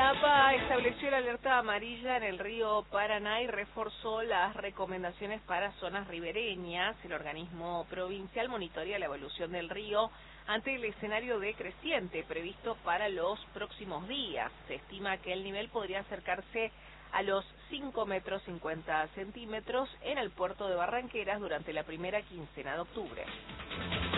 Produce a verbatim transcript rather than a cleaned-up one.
La A P A estableció la alerta amarilla en el río Paraná y reforzó las recomendaciones para zonas ribereñas. El organismo provincial monitorea la evolución del río ante el escenario decreciente previsto para los próximos días. Se estima que el nivel podría acercarse a los cinco metros cincuenta centímetros en el puerto de Barranqueras durante la primera quincena de octubre.